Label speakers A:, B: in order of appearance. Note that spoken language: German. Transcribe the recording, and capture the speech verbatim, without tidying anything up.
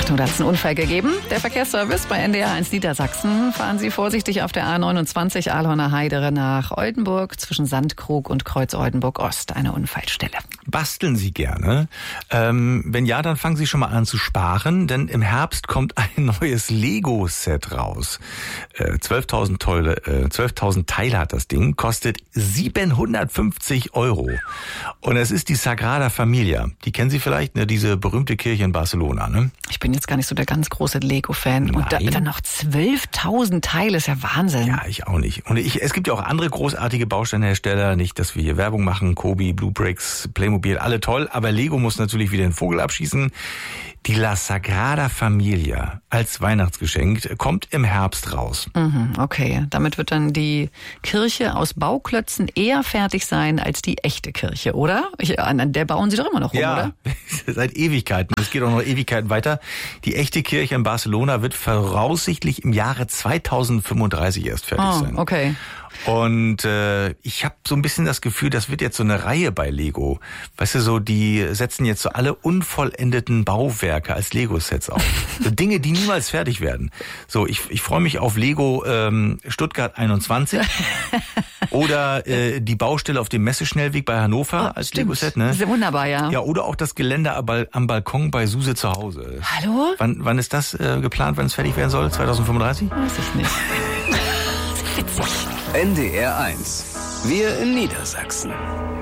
A: Achtung, da hat es einen Unfall gegeben. Der Verkehrsservice bei N D R eins Niedersachsen. Fahren Sie vorsichtig auf der A neunundzwanzig Ahlhorner Heide nach Oldenburg zwischen Sandkrug und Kreuz Oldenburg Ost. Eine Unfallstelle.
B: Basteln Sie gerne? Ähm, wenn ja, dann fangen Sie schon mal an zu sparen, denn im Herbst kommt ein neues Lego-Set raus. Äh, zwölftausend Teile, äh, zwölftausend Teile hat das Ding, kostet siebenhundertfünfzig Euro. Und es ist die Sagrada Familia. Die kennen Sie vielleicht, ne? Diese berühmte Kirche in Barcelona, ne?
A: Ich bin jetzt gar nicht so der ganz große Lego-Fan. Und da, dann noch zwölftausend Teile, ist ja Wahnsinn.
B: Ja, ich auch nicht. Und ich, es gibt ja auch andere großartige Bausteinhersteller. Nicht, dass wir hier Werbung machen. Kobi, Blue Bricks, Playmobil, alle toll. Aber Lego muss natürlich wieder den Vogel abschießen. Die La Sagrada Familia als Weihnachtsgeschenk kommt im Herbst raus.
A: Mhm, okay, damit wird dann die Kirche aus Bauklötzen eher fertig sein als die echte Kirche, oder? Ich, an der bauen Sie doch immer noch rum,
B: ja,
A: oder?
B: Seit Ewigkeiten. Es geht auch noch Ewigkeiten weiter. Die echte Kirche in Barcelona wird voraussichtlich im Jahre zweitausendfünfunddreißig erst fertig
A: oh,
B: sein.
A: Okay.
B: Und äh, ich habe so ein bisschen das Gefühl, das wird jetzt so eine Reihe bei Lego. Weißt du, so die setzen jetzt so alle unvollendeten Bauwerke als Lego-Sets auf. So Dinge, die niemals fertig werden. So, ich, ich freue mich auf Lego ähm, Stuttgart einundzwanzig oder äh, die Baustelle auf dem Messeschnellweg bei Hannover
A: oh,
B: als
A: stimmt.
B: Lego-Set. Ne?
A: Das ist ja wunderbar, ja.
B: Ja, oder auch das Gelände am Balkon bei Suse zu Hause.
A: Hallo?
B: Wann, wann ist das äh, geplant, wann es fertig werden soll? zweitausendfünfunddreißig?
A: Weiß ich nicht. Witzig.
C: N D R eins. Wir in Niedersachsen.